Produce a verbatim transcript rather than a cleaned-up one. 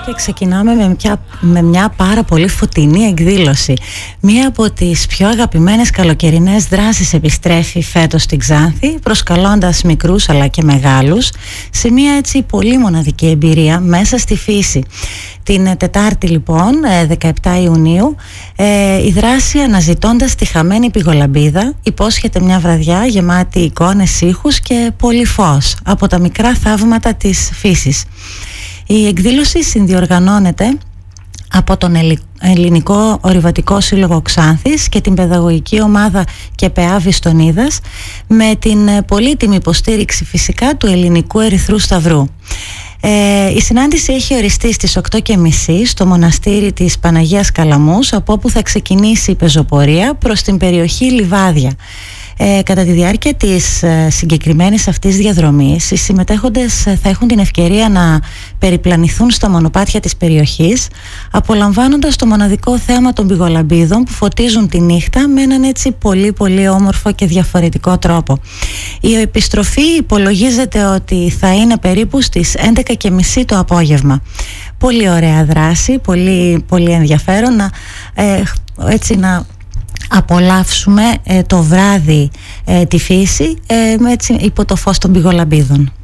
Και ξεκινάμε με μια, με μια πάρα πολύ φωτεινή εκδήλωση. Μία από τις πιο αγαπημένες καλοκαιρινές δράσεις επιστρέφει φέτος στην Ξάνθη, προσκαλώντας μικρούς αλλά και μεγάλους σε μια έτσι πολύ μοναδική εμπειρία μέσα στη φύση. Την Τετάρτη λοιπόν, δεκαεπτά Ιουνίου, η δράση «Αναζητώντας τη χαμένη πηγολαμπίδα» υπόσχεται μια βραδιά γεμάτη εικόνες, ήχους και πολύ φως από τα μικρά θαύματα της φύσης. Η εκδήλωση συνδιοργανώνεται από τον Ελληνικό Ορειβατικό Σύλλογο Ξάνθης και την παιδαγωγική ομάδα ΚΕΠΕΑ Βιστονίδας, με την πολύτιμη υποστήριξη φυσικά του Ελληνικού Ερυθρού Σταυρού. Ε, η συνάντηση έχει οριστεί στις οκτώ και μισή στο μοναστήρι της Παναγίας Καλαμούς, από όπου θα ξεκινήσει η πεζοπορία προς την περιοχή Λιβάδια. Ε, κατά τη διάρκεια της ε, συγκεκριμένης αυτής διαδρομής, οι συμμετέχοντες ε, θα έχουν την ευκαιρία να περιπλανηθούν στα μονοπάτια της περιοχής, απολαμβάνοντας το μοναδικό θέαμα των πηγολαμπίδων που φωτίζουν τη νύχτα με έναν έτσι πολύ πολύ όμορφο και διαφορετικό τρόπο. Η επιστροφή υπολογίζεται ότι θα είναι περίπου στις έντεκα και μισή το απόγευμα. Πολύ ωραία δράση, πολύ, πολύ ενδιαφέρον να, ε, έτσι να απολαύσουμε ε, το βράδυ ε, τη φύση ε, έτσι, υπό το φως των πηγολαμπίδων.